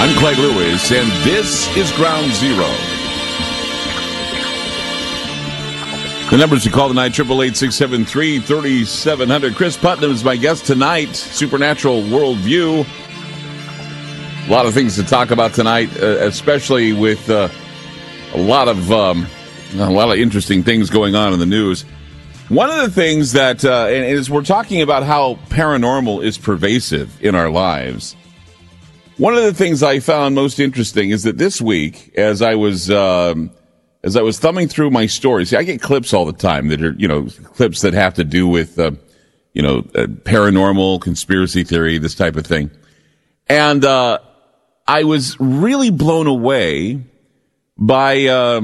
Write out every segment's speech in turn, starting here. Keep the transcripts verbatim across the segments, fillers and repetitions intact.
I'm Clyde Lewis, and this is Ground Zero. The numbers to call tonight, eight eight eight, six seven three, three seven zero zero. Chris Putnam is my guest tonight, Supernatural Worldview. A lot of things to talk about tonight, uh, especially with uh, a lot of um, a lot of interesting things going on in the news. One of the things that, uh, and as we're talking about how paranormal is pervasive in our lives, one of the things I found most interesting is that this week, as I was um, as I was thumbing through my stories, see, I get clips all the time that are, you know, clips that have to do with, uh, you know, uh, paranormal, conspiracy theory, this type of thing. And uh, I was really blown away by uh,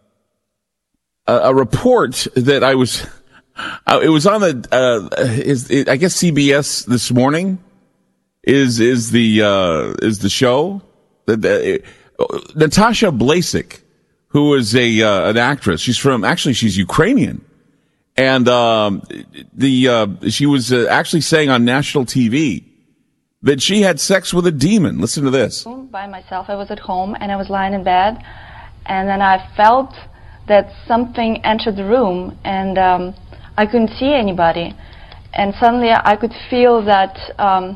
a, a report that I was, uh, it was on the, uh, is it, I guess C B S This Morning. Is is the uh, is the show the, the, uh, Natasha Blasik, who is a uh, an actress. She's from actually she's Ukrainian, and um, the uh, she was uh, actually saying on national T V that she had sex with a demon. Listen to this. By myself, I was at home and I was lying in bed, and then I felt that something entered the room, and um, I couldn't see anybody, and suddenly I could feel that. Um,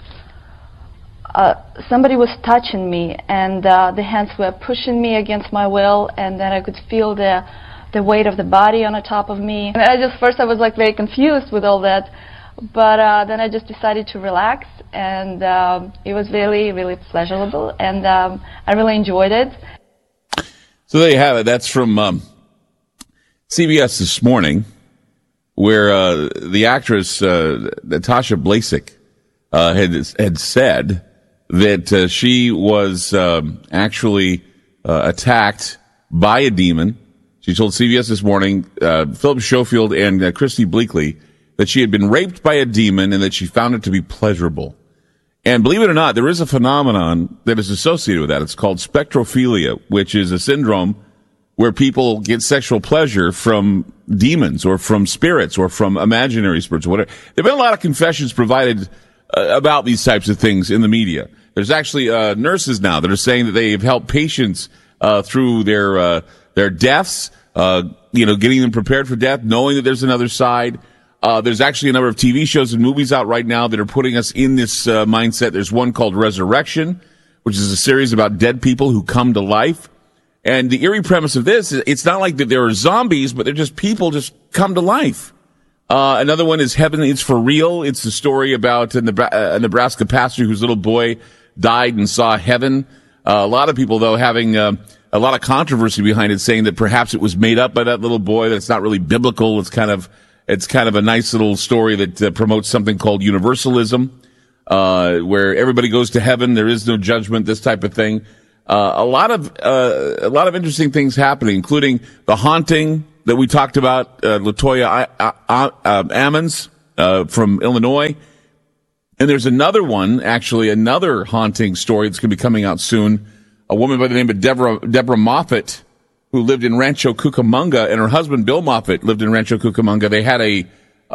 Uh, somebody was touching me, and uh, the hands were pushing me against my will, and then I could feel the the weight of the body on the top of me. And I just first I was like very confused with all that, but uh, then I just decided to relax, and um, it was really really pleasurable, and um, I really enjoyed it. So there you have it. That's from um, C B S This Morning, where uh, the actress uh, Natasha Blasik uh, had had said that uh, she was um, actually uh, attacked by a demon. She told C B S This Morning, uh, Philip Schofield and uh, Christy Bleakley, that she had been raped by a demon and that she found it to be pleasurable. And believe it or not, there is a phenomenon that is associated with that. It's called spectrophilia, which is a syndrome where people get sexual pleasure from demons or from spirits or from imaginary spirits or whatever. There have been a lot of confessions provided uh, about these types of things in the media. There's actually uh, nurses now that are saying that they've helped patients uh, through their uh, their deaths, uh, you know, getting them prepared for death, knowing that there's another side. Uh, there's actually a number of T V shows and movies out right now that are putting us in this uh, mindset. There's one called Resurrection, which is a series about dead people who come to life. And the eerie premise of this is it's not like that there are zombies, but they're just people just come to life. Uh, another one is Heaven Is For Real. It's the story about a Nebraska pastor whose little boy died and saw heaven. Uh, a lot of people, though, having uh, a lot of controversy behind it, saying that perhaps it was made up by that little boy, that it's not really biblical. It's kind of it's kind of a nice little story that uh, promotes something called universalism, uh, where everybody goes to heaven, there is no judgment, this type of thing. Uh, a lot of uh, a lot of interesting things happening, including the haunting that we talked about, uh, Latoya I- I- I- Ammons uh, from Illinois. And there's another one, actually, another haunting story that's going to be coming out soon. A woman by the name of Deborah, Deborah Moffat, who lived in Rancho Cucamonga, and her husband, Bill Moffat, lived in Rancho Cucamonga. They had a,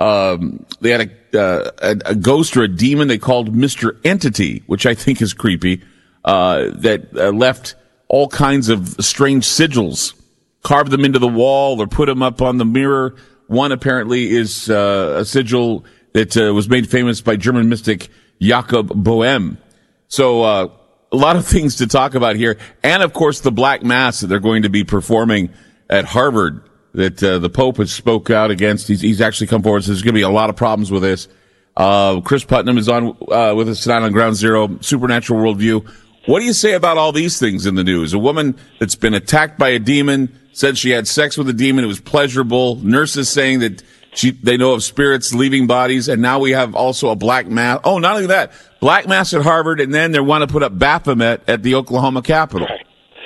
um, they had a, uh, a, a ghost or a demon they called Mister Entity, which I think is creepy, uh, that uh, left all kinds of strange sigils, carved them into the wall or put them up on the mirror. One apparently is uh, a sigil that uh, was made famous by German mystic Jakob Boehm. So uh, a lot of things to talk about here. And, of course, the Black Mass that they're going to be performing at Harvard that uh, the Pope has spoke out against. He's, he's actually come forward. So there's going to be a lot of problems with this. Uh, Chris Putnam is on uh, with us tonight on Ground Zero, Supernatural Worldview. What do you say about all these things in the news? A woman that's been attacked by a demon, said she had sex with a demon. It was pleasurable. Nurses saying that She, they know of spirits leaving bodies, and now we have also a black mass. Oh, not only that, black mass at Harvard, and then they want to put up Baphomet at the Oklahoma Capitol. Right.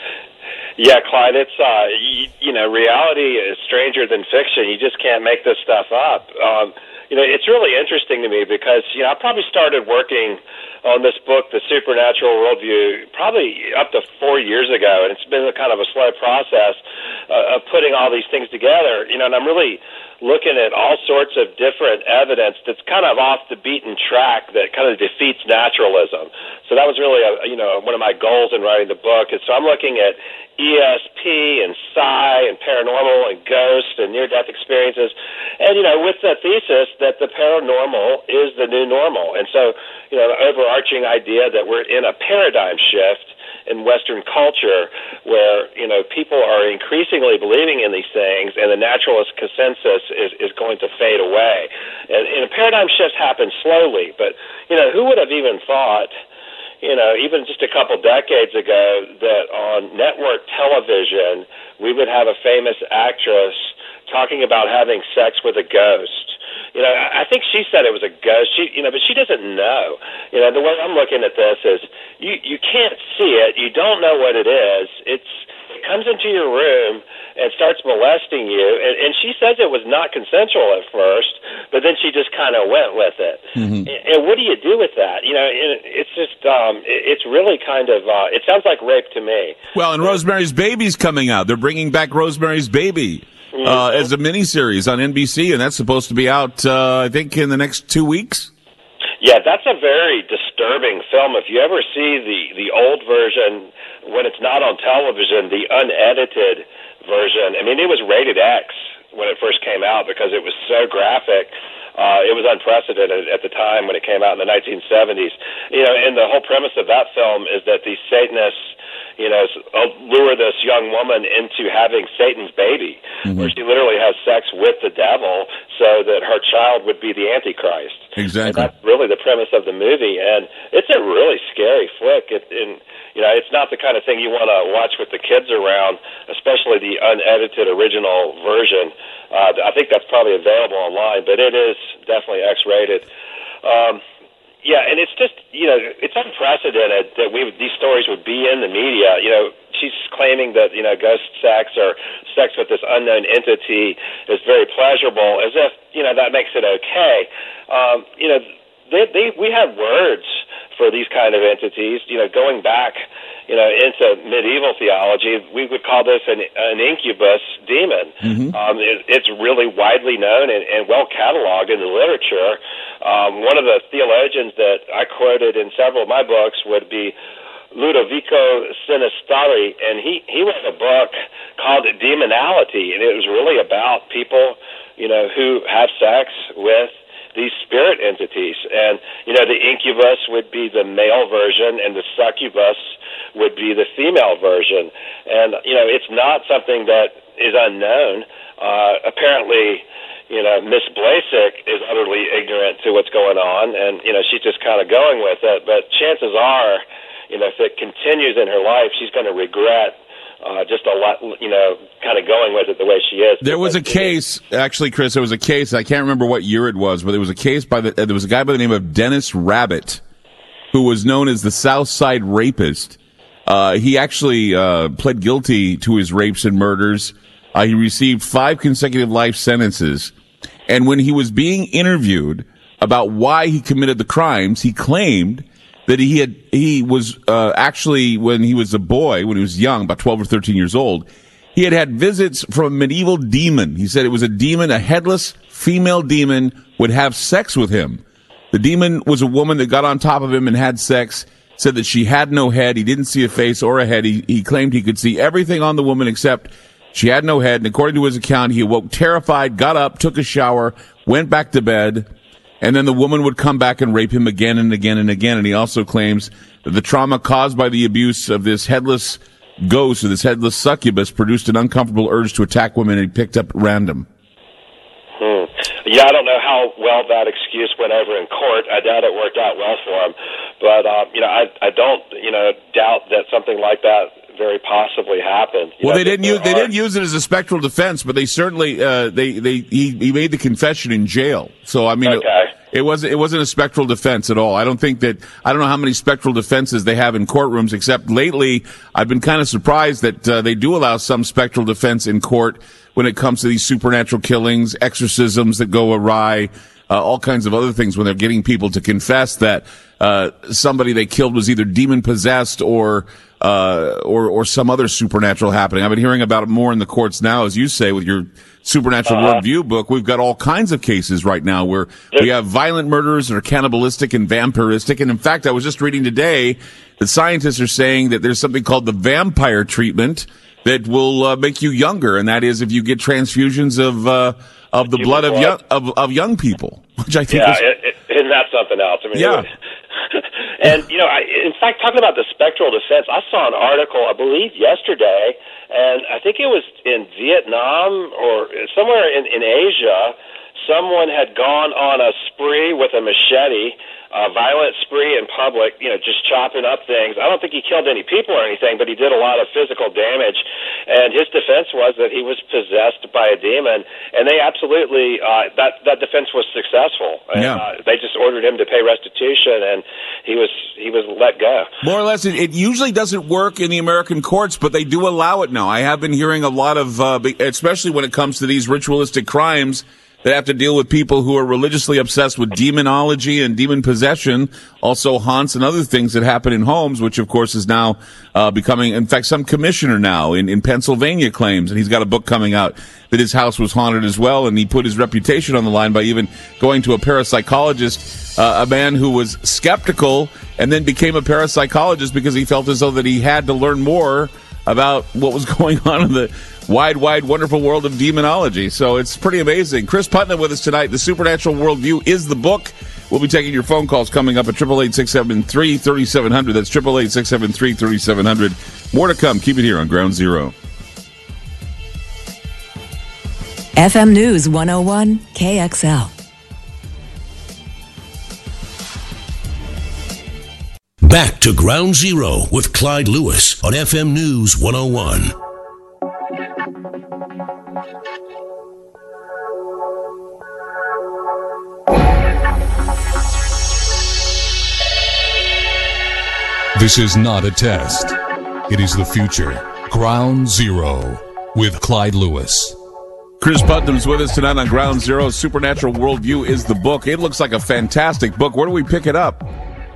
Yeah, Clyde, it's, uh, you, you know, reality is stranger than fiction. You just can't make this stuff up. Um, you know, it's really interesting to me because, you know, I probably started working on this book, The Supernatural Worldview, probably up to four years ago, and it's been a kind of a slow process uh, of putting all these things together. You know, and I'm really looking at all sorts of different evidence that's kind of off the beaten track that kind of defeats naturalism. So that was really, a, you know, one of my goals in writing the book. And so I'm looking at E S P and psi and paranormal and ghosts and near-death experiences, and, you know, with the thesis that the paranormal is the new normal. And so, you know, the overarching idea that we're in a paradigm shift in Western culture where, you know, people are increasingly believing in these things and the naturalist consensus is, is going to fade away. And, and a paradigm shift happens slowly, but, you know, who would have even thought, you know, even just a couple decades ago that on network television we would have a famous actress talking about having sex with a ghost. You know, I think she said it was a ghost. She, you know, but she doesn't know. You know, the way I'm looking at this is you you can't see it. You don't know what it is. It's it comes into your room and starts molesting you. And, and she says it was not consensual at first, but then she just kind of went with it. Mm-hmm. And, and what do you do with that? You know, it, it's just um, it, it's really kind of uh, it sounds like rape to me. Well, and Rosemary's Baby's coming out. They're bringing back Rosemary's Baby. Uh, as a miniseries on N B C, and that's supposed to be out, uh, I think, in the next two weeks. Yeah, that's a very disturbing film. If you ever see the, the old version, when it's not on television, the unedited version, I mean, it was rated X when it first came out because it was so graphic. Uh, it was unprecedented at the time when it came out in the nineteen seventies. You know, and the whole premise of that film is that these Satanists, you know, lure this young woman into having Satan's baby, mm-hmm. where she literally has sex with the devil so that her child would be the Antichrist. Exactly. And that's really the premise of the movie, and it's a really scary flick. It, and, you know, it's not the kind of thing you want to watch with the kids around, especially the unedited original version. Uh, I think that's probably available online, but it is definitely X-rated. Um, Yeah, and it's just, you know, it's unprecedented that we these stories would be in the media. You know, she's claiming that, you know, ghost sex or sex with this unknown entity is very pleasurable, as if, you know, that makes it okay. Um, you know, they, they, we have words for these kind of entities, you know, going back, you know, into medieval theology. We would call this an, an incubus demon. Mm-hmm. Um, it, it's really widely known and, and well cataloged in the literature. Um, one of the theologians that I quoted in several of my books would be Ludovico Sinistari, and he, he wrote a book called Demonality, and it was really about people, you know, who have sex with these spirit entities. And, you know, the incubus would be the male version and the succubus would be the female version. And, you know, it's not something that is unknown. Uh, apparently, you know, Miss Blasek is utterly ignorant to what's going on, and, you know, she's just kind of going with it. But chances are, you know, if it continues in her life, she's going to regret Uh, just a lot, you know, kind of going with it the way she is. There was a case, actually, Chris, there was a case, I can't remember what year it was, but there was a case by the, there was a guy by the name of Dennis Rabbit, who was known as the South Side Rapist. Uh, he actually, uh, pled guilty to his rapes and murders. Uh, he received five consecutive life sentences. And when he was being interviewed about why he committed the crimes, he claimed that he had, he was, uh, actually, when he was a boy, when he was young, about twelve or thirteen years old, he had had visits from a medieval demon. He said it was a demon, a headless female demon would have sex with him. The demon was a woman that got on top of him and had sex, said that she had no head. He didn't see a face or a head. He, he claimed he could see everything on the woman except she had no head. And according to his account, he awoke terrified, got up, took a shower, went back to bed, and then the woman would come back and rape him again and again and again. And he also claims that the trauma caused by the abuse of this headless ghost or this headless succubus produced an uncomfortable urge to attack women he picked up at random. Hmm. Yeah, I don't know how well that excuse went over in court. I doubt it worked out well for him. But, uh, you know, I, I don't, you know, doubt that something like that very possibly happened. You well, know, they didn't use they didn't use it as a spectral defense, but they certainly uh, they they he, he made the confession in jail. So I mean, okay. it, it wasn't it wasn't a spectral defense at all. I don't think that I don't know how many spectral defenses they have in courtrooms. Except lately, I've been kind of surprised that uh, they do allow some spectral defense in court when it comes to these supernatural killings, exorcisms that go awry. uh, all kinds of other things when they're getting people to confess that uh, somebody they killed was either demon-possessed or uh, or or some other supernatural happening. I've been hearing about it more in the courts now, as you say, with your Supernatural Uh-huh. Worldview book. We've got all kinds of cases right now where we have violent murders that are cannibalistic and vampiristic. And in fact, I was just reading today that scientists are saying that there's something called the vampire treatment that will uh, make you younger, and that is if you get transfusions of uh, of the Human blood of blood. young of, of young people, which I think Yeah, is it, it, isn't that something else? I mean, Yeah. it was- and you know, I, in fact, talking about the spectral defense, I saw an article, I believe, yesterday, and I think it was in Vietnam or somewhere in, in Asia. Someone had gone on a spree with a machete, a violent spree in public, you know, just chopping up things. I don't think he killed any people or anything, but he did a lot of physical damage. And his defense was that he was possessed by a demon, and they absolutely, uh, that, that defense was successful. And, Yeah. uh, they just ordered him to pay restitution, and he was, he was let go. more or less. It, it usually doesn't work in the American courts, but they do allow it now. I have been hearing a lot of, uh, especially when it comes to these ritualistic crimes that have to deal with people who are religiously obsessed with demonology and demon possession, also haunts and other things that happen in homes, which of course is now uh, becoming, in fact, some commissioner now in, in Pennsylvania claims, and he's got a book coming out that his house was haunted as well, and he put his reputation on the line by even going to a parapsychologist, uh, a man who was skeptical and then became a parapsychologist because he felt as though that he had to learn more about what was going on in the wide, wide, wonderful world of demonology. So it's pretty amazing. Chris Putnam with us tonight. The Supernatural Worldview is the book. We'll be taking your phone calls coming up at eight eight eight, six seven three, three seven zero zero. That's eight eight eight, six seven three, three seven zero zero. More to come. Keep it here on Ground Zero. F M News one oh one K X L. Back to Ground Zero with Clyde Lewis on F M News one oh one. This is not a test. It is the future. Ground Zero with Clyde Lewis. Chris Putnam's with us tonight on Ground Zero. Supernatural Worldview is the book. It looks like a fantastic book. Where do we pick it up?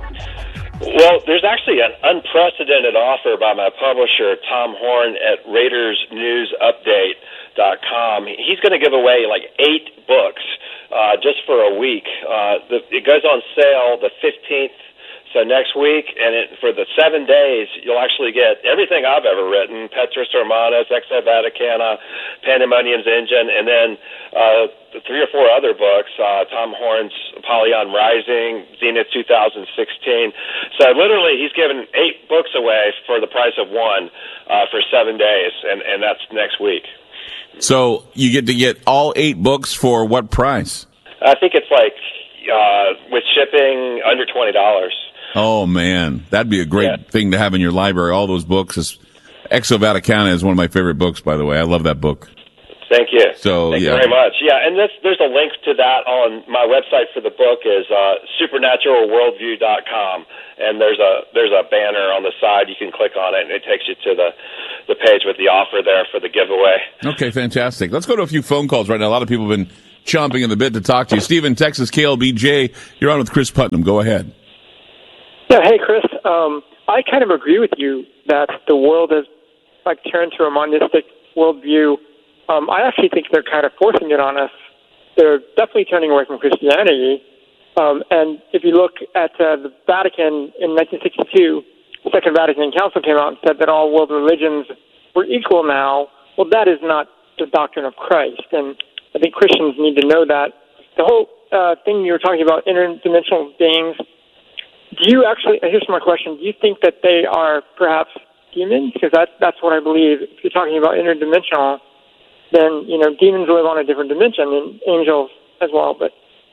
Well, there's actually an unprecedented offer by my publisher, Tom Horn, at Raiders News Update dot com. He's going to give away like eight books uh, just for a week. Uh, the, it goes on sale the fifteenth, so next week, and it, for the seven days, you'll actually get everything I've ever written, Petrus Hermanus, Exa Vaticana, Pandemonium's Engine, and then uh, three or four other books, uh, Tom Horn's Apollyon Rising, Zenith two thousand sixteen. So literally, he's given eight books away for the price of one uh, for seven days, and, and that's next week. So you get to get all eight books for what price? I think it's like, uh, with shipping, under twenty dollars. Oh, man. That'd be a great Yeah. thing to have in your library, all those books. Exa Vaticana is one of my favorite books, by the way. I love that book. Thank you. So, Thank yeah. you very much. Yeah, and this, there's a link to that on my website for the book is uh, supernatural worldview dot com, and there's a there's a banner on the side. You can click on it, and it takes you to the, the page with the offer there for the giveaway. Okay, fantastic. Let's go to a few phone calls right now. A lot of people have been chomping in the bit to talk to you. Stephen, Texas, K L B J, you're on with Chris Putnam. Go ahead. Yeah, hey, Chris. Um, I kind of agree with you that the world has like turned to a monistic worldview. Um, I actually think they're kind of forcing it on us. They're definitely turning away from Christianity. Um, and if you look at uh, the Vatican in nineteen sixty-two, the Second Vatican Council came out and said that all world religions were equal now. Well, that is not the doctrine of Christ. And I think Christians need to know that. The whole uh, thing you were talking about, interdimensional beings, do you actually, here's my question, do you think that they are perhaps demons? Because that, that's what I believe. If you're talking about interdimensional, then, you know, demons live on a different dimension, and angels as well. But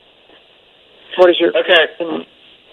what is your Okay. opinion?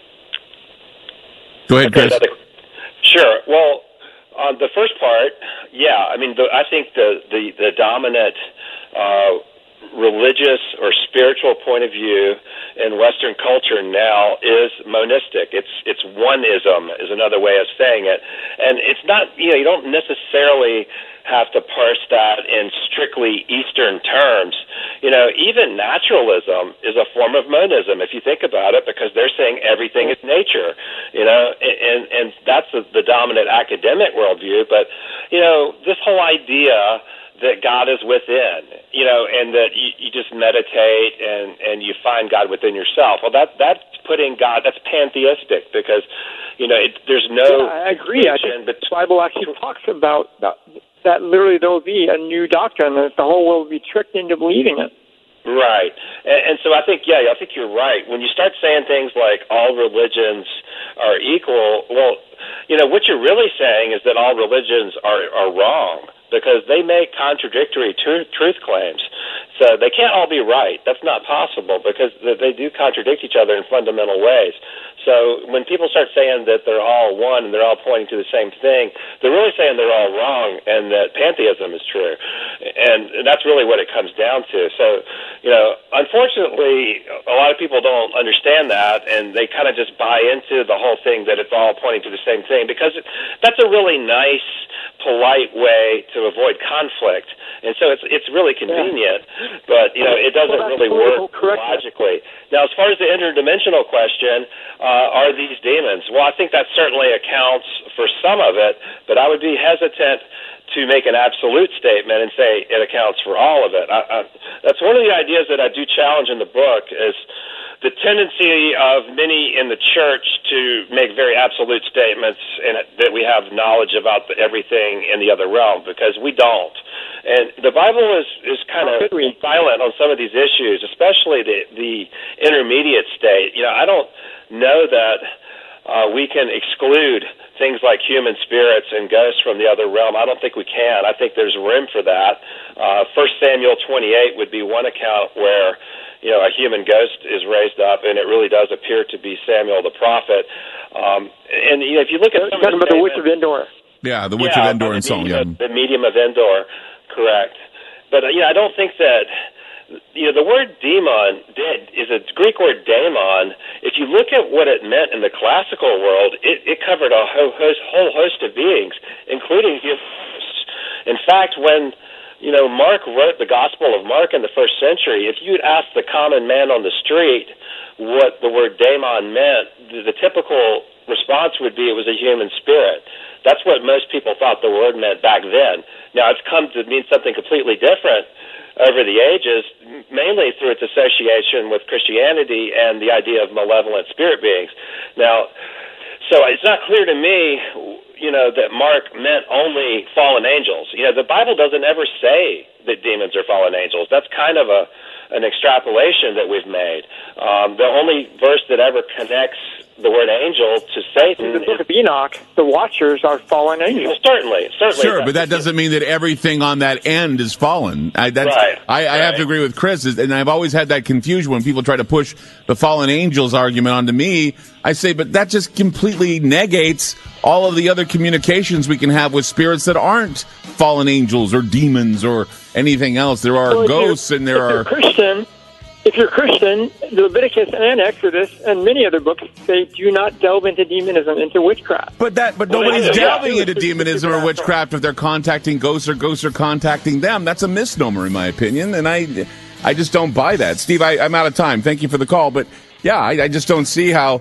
Go ahead, Chris. Okay, sure. Well, on the first part, yeah, I mean, the, I think the, the, the dominant uh, religious or spiritual point of view in Western culture now is monistic. It's it's oneism is another way of saying it, and it's not, you know, you don't necessarily have to parse that in strictly Eastern terms. You know, even naturalism is a form of monism if you think about it, because they're saying everything is nature. You know, and and that's the, the dominant academic worldview. But you know, this whole idea that God is within, you know, and that you, you just meditate and, and you find God within yourself. Well, that that's putting God, that's pantheistic, because, you know, it, there's no... Yeah, I agree. I think the Bible actually talks about that, that literally there will be a new doctrine, and the whole world will be tricked into believing it. Right. And, and so I think, yeah, I think you're right. When you start saying things like all religions are equal, well, you know, what you're really saying is that all religions are, are wrong, because they make contradictory truth, truth claims. So they can't all be right. That's not possible, because they do contradict each other in fundamental ways. So when people start saying that they're all one and they're all pointing to the same thing, they're really saying they're all wrong and that pantheism is true. And that's really what it comes down to. So, you know, unfortunately, a lot of people don't understand that, and they kind of just buy into the whole thing that it's all pointing to the same thing, because it, that's a really nice, polite way to avoid conflict. And so it's it's really convenient, yeah. But, you know, it doesn't well, really work logically. Now, as far as the interdimensional question, uh, are these demons? Well, I think that certainly accounts for some of it, but I would be hesitant to make an absolute statement and say it accounts for all of it. I, I, that's one of the ideas that I do challenge in the book, is the tendency of many in the church to make very absolute statements and that we have knowledge about the, everything in the other realm, because we don't. And the Bible is, is kind of silent on some of these issues, especially the, the intermediate state. You know, I don't know that uh, we can exclude things like human spirits and ghosts from the other realm. I don't think we can. I think there's room for that. Uh, First Samuel twenty-eight would be one account where, you know, a human ghost is raised up, and it really does appear to be Samuel the prophet. Um, and, you know, if you look at some talking of the about the Witch of Endor. Yeah, the Witch yeah, of Endor and so on. Yeah. The medium of Endor, correct. But, uh, you know, I don't think that, you know, the word demon is a Greek word daemon. If you look at what it meant in the classical world, it, it covered a whole host, whole host of beings, including humans. In fact, when, you know, Mark wrote the Gospel of Mark in the first century, if you'd asked the common man on the street what the word daemon meant, the, the typical response would be it was a human spirit. That's what most people thought the word meant back then. Now, it's come to mean something completely different over the ages, mainly through its association with Christianity and the idea of malevolent spirit beings. Now, so it's not clear to me, you know, that Mark meant only fallen angels. You know, the Bible doesn't ever say that demons are fallen angels. That's kind of a an extrapolation that we've made. Um, the only verse that ever connects the word angel to Satan in the book is, of Enoch, the Watchers are fallen angels. Well, certainly, certainly. Sure, but that doesn't mean that everything on that end is fallen. I, that's, right, I, I right. have to agree with Chris, and I've always had that confusion when people try to push the fallen angels argument onto me. I say, but that just completely negates all of the other communications we can have with spirits that aren't fallen angels or demons or anything else. There are well, ghosts and there if are... You're Christian, if you're Christian, Leviticus and Exodus and many other books say do not delve into demonism, into witchcraft. But that, but well, nobody's yeah, delving yeah. into demonism or witchcraft if they're contacting ghosts or ghosts are contacting them. That's a misnomer, in my opinion, and I, I just don't buy that. Steve, I, I'm out of time. Thank you for the call, but yeah, I, I just don't see how